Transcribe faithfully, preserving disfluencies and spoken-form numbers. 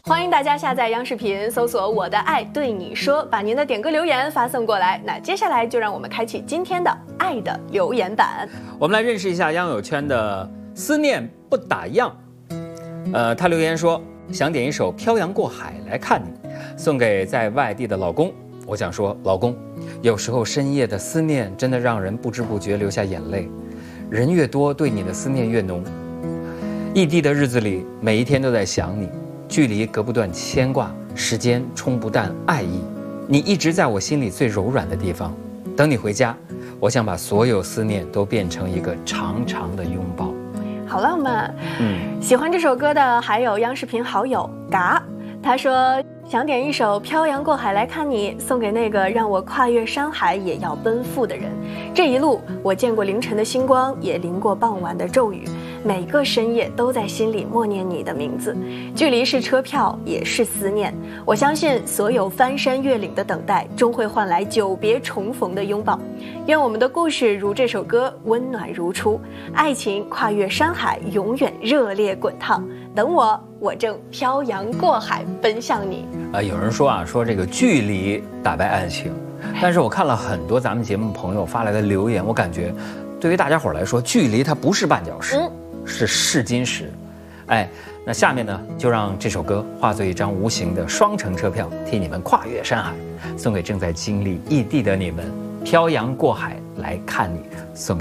欢迎大家下载央视频，搜索“我的爱对你说”，把您的点歌留言发送过来。那接下来就让我们开启今天的爱的留言板。 我们来认识一下央友圈的思念不打烊。呃，他留言说想点一首《漂洋过海来看你》，送给在外地的老公。我想说，老公，有时候深夜的思念真的让人不知不觉流下眼泪。人越多，对你的思念越浓。异地的日子里，每一天都在想你。距离隔不断牵挂，时间冲不淡爱意。你一直在我心里最柔软的地方。等你回家，我想把所有思念都变成一个长长的拥抱。 好浪漫。嗯，喜欢这首歌的还有央视频好友嘎，他说想点一首《漂洋过海来看你》，送给那个让我跨越山海也要奔赴的人。这一路，我见过凌晨的星光，也淋过傍晚的骤雨。每个深夜都在心里默念你的名字，距离是车票，也是思念。我相信所有翻山越岭的等待，终会换来久别重逢的拥抱。愿我们的故事如这首歌，温暖如初，爱情跨越山海，永远热烈滚烫。等我，我正漂洋过海奔向你。 呃，有人说啊，说这个距离打败爱情，但是我看了很多咱们节目朋友发来的留言，我感觉，对于大家伙来说，距离它不是绊脚石。嗯，是试金石。哎，那下面呢，就让这首歌化作一张无形的双程车票，替你们跨越山海，送给正在经历异地的你们，漂洋过海来看你，送